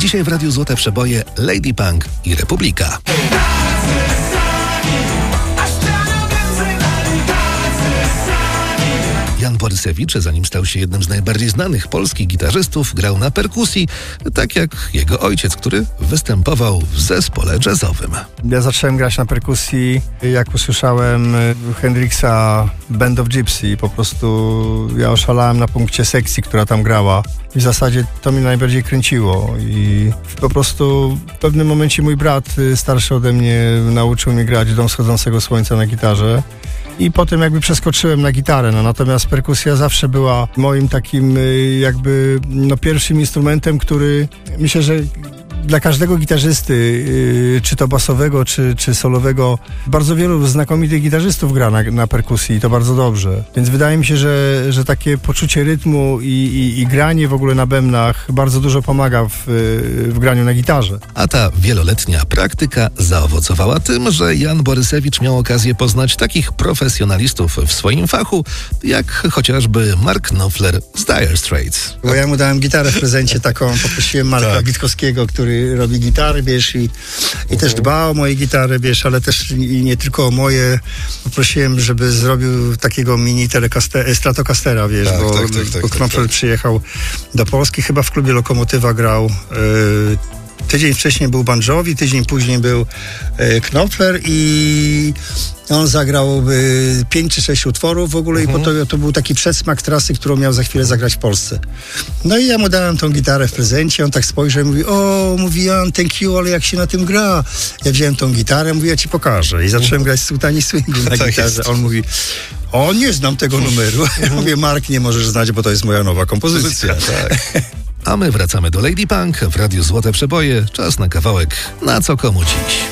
Dzisiaj w Radiu Złote Przeboje Lady Punk i Republika. Jan Borysewicz, zanim stał się jednym z najbardziej znanych polskich gitarzystów, grał na perkusji, tak jak jego ojciec, który występował w zespole jazzowym. Ja zacząłem grać na perkusji, jak usłyszałem Hendrixa Band of Gypsy. Po prostu ja oszalałem na punkcie sekcji, która tam grała. I w zasadzie to mnie najbardziej kręciło. I po prostu w pewnym momencie mój brat, starszy ode mnie, nauczył mnie grać Dom wschodzącego słońca na gitarze. I potem jakby przeskoczyłem na gitarę, natomiast perkusja zawsze była moim takim pierwszym instrumentem, który myślę, że dla każdego gitarzysty, czy to basowego, czy solowego, bardzo wielu znakomitych gitarzystów gra na perkusji i to bardzo dobrze. Więc wydaje mi się, że takie poczucie rytmu i granie w ogóle na bębnach bardzo dużo pomaga w graniu na gitarze. A ta wieloletnia praktyka zaowocowała tym, że Jan Borysewicz miał okazję poznać takich profesjonalistów w swoim fachu, jak chociażby Mark Knopfler z Dire Straits. Bo ja mu dałem gitarę w prezencie taką, poprosiłem Marka Witkowskiego, który robi gitary, wiesz, i też dba o moje gitary, wiesz, ale też i nie tylko o moje. Poprosiłem, żeby zrobił takiego mini Stratocastera, wiesz, bo Knopfler przyjechał do Polski, chyba w klubie Lokomotywa grał. Tydzień wcześniej był Bon Jovi, tydzień później był Knopfler i on zagrał 5 czy 6 utworów w ogóle i potem to był taki przedsmak trasy, którą miał za chwilę zagrać w Polsce. No i ja mu dałem tą gitarę w prezencie, on tak spojrzał i mówi, Jan, thank you, ale jak się na tym gra? Ja wziąłem tą gitarę, mówię, ja ci pokażę. I zacząłem grać Sultani Swingu na gitarze. On mówi, nie znam tego numeru. Ja mówię, Mark, nie możesz znać, bo to jest moja nowa kompozycja. A my wracamy do Lady Punk w Radiu Złote Przeboje. Czas na kawałek Na co komu dziś.